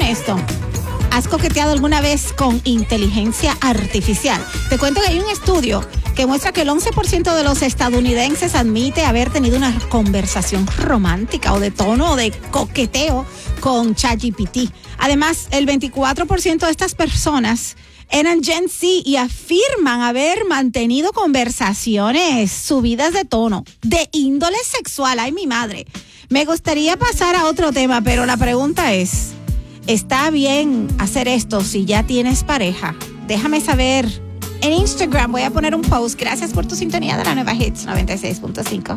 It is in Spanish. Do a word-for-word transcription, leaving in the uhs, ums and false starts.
escúchame esto. ¿Has coqueteado alguna vez con inteligencia artificial? Te cuento que hay un estudio que muestra que el once por ciento de los estadounidenses admite haber tenido una conversación romántica o de tono o de coqueteo con ChatGPT. Además, el veinticuatro por ciento de estas personas eran Gen Z y afirman haber mantenido conversaciones subidas de tono, de índole sexual. ¡Ay, mi madre! Me gustaría pasar a otro tema, pero la pregunta es, ¿está bien hacer esto si ya tienes pareja? Déjame saber en Instagram, voy a poner un post. Gracias por tu sintonía de la Nueva Hits noventa y seis punto cinco.